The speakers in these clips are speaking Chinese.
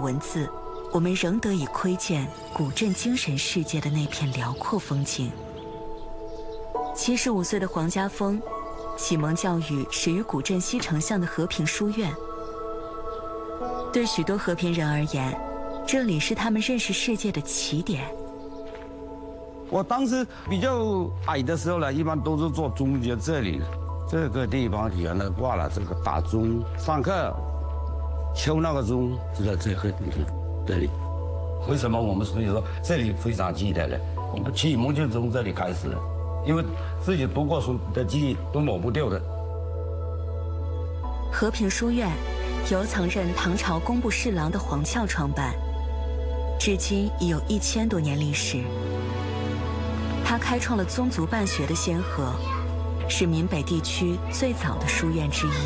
文字，我们仍得以窥见古镇精神世界的那片辽阔风景。75岁的黄家峰，启蒙教育始于古镇西城巷的和平书院。对许多和平人而言，这里是他们认识世界的起点。 我当时比较矮的时候呢，一般都是坐中间这里的这个地方，原来挂了这个大钟，上课敲那个钟就在这个地方这里。为什么我们所以说这里非常记得呢？我们启蒙就从这里开始的，因为自己读过书的记忆都抹不掉的。 和平书院由曾任唐朝工部侍郎的黄翘创办，至今已有1000多年历史。他开创了宗族办学的先河，是闽北地区最早的书院之一。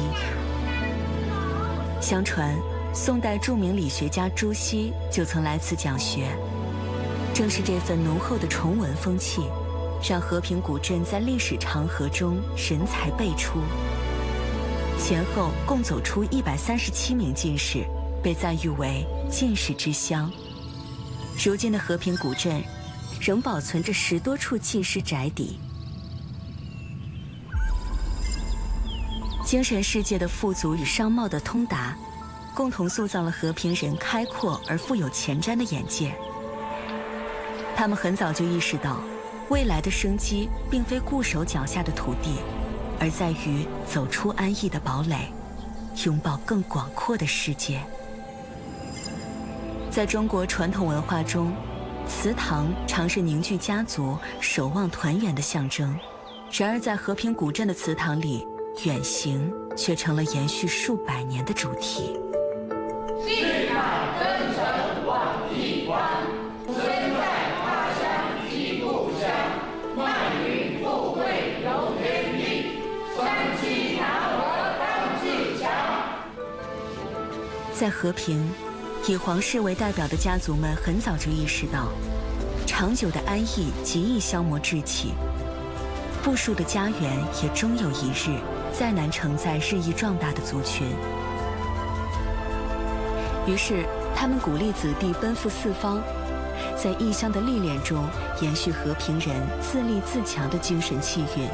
相传，宋代著名理学家朱熹就曾来此讲学。正是这份浓厚的崇文风气，让和平古镇在历史长河中人才辈出。前后共走出137名进士，被赞誉为进士之乡。如今的和平古镇仍保存着10多处进士宅邸。精神世界的富足与商贸的通达，共同塑造了和平人开阔而富有前瞻的眼界。他们很早就意识到，未来的生机并非固守脚下的土地，而在于走出安逸的堡垒，拥抱更广阔的世界。在中国传统文化中，祠堂常是凝聚家族、守望团圆的象征。然而，在和平古镇的祠堂里，远行却成了延续数百年的主题。 信海登城往一关，身在他乡即故乡。漫云富贵由天命，山气难合当自强。 在和平，以黄氏为代表的家族们很早就意识到，长久的安逸极易消磨志气，富庶的家园也终有一日再难承载日益壮大的族群。于是，他们鼓励子弟奔赴四方，在异乡的历练中延续和平人自立自强的精神气韵。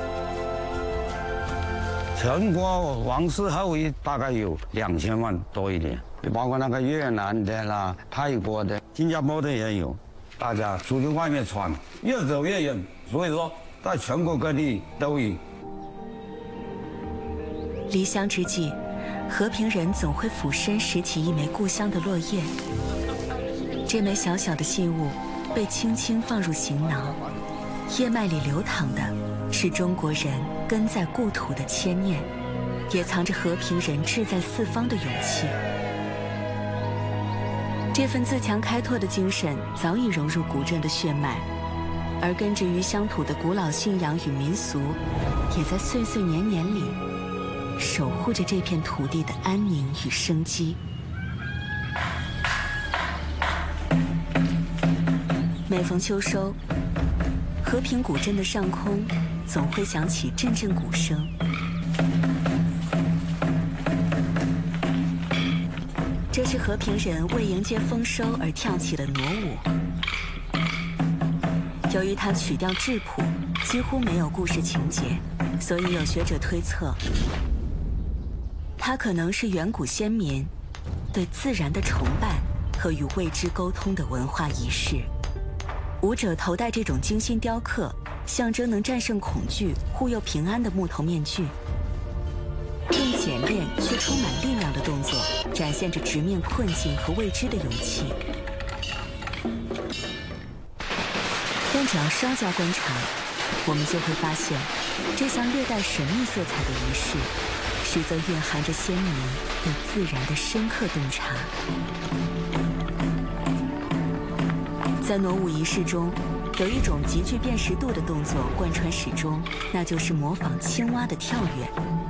全国王室后裔大概有2000万多一点，包括那个越南的啦、泰国的、新加坡的也有。大家出去外面传，越走越远，所以说在全国各地都有。 离乡之际，和平人总会俯身拾起一枚故乡的落叶。这枚小小的信物被轻轻放入行囊，叶脉里流淌的是中国人根在故土的牵念，也藏着和平人志在四方的勇气。这份自强开拓的精神早已融入古镇的血脉，而根植于乡土的古老信仰与民俗，也在岁岁年年里守护着这片土地的安宁与生机。每逢秋收，和平古镇的上空总会响起阵阵鼓声。这是和平人为迎接丰收而跳起的傩舞。由于它曲调质朴，几乎没有故事情节，所以有学者推测，它可能是远古先民对自然的崇拜和与未知沟通的文化仪式。舞者头戴这种精心雕刻、象征能战胜恐惧、护佑平安的木头面具，用简练却充满力量的动作，展现着直面困境和未知的勇气。但只要稍加观察，我们就会发现，这项略带神秘色彩的仪式，实则蕴含着先民对自然的深刻洞察。在傩舞仪式中，有一种极具辨识度的动作贯穿始终，那就是模仿青蛙的跳跃。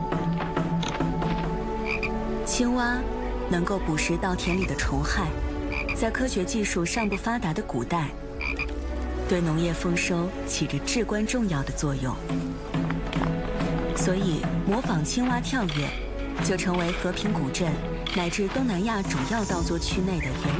青蛙能够捕食稻田里的虫害，在科学技术尚不发达的古代，对农业丰收起着至关重要的作用。所以，模仿青蛙跳跃就成为和平古镇乃至东南亚主要稻作区内的原